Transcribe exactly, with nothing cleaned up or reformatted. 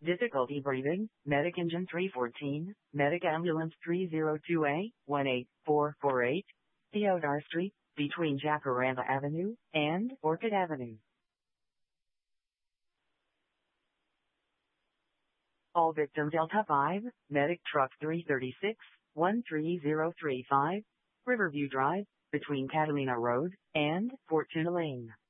Difficulty breathing, Medic Engine three fourteen, Medic Ambulance three oh two A, one eight four four eight, Theodore Street, between Jacaranda Avenue and Orchid Avenue. All victim Delta five, Medic Truck three thirty-six, one three zero three five, Riverview Drive, between Catalina Road and Fortuna Lane.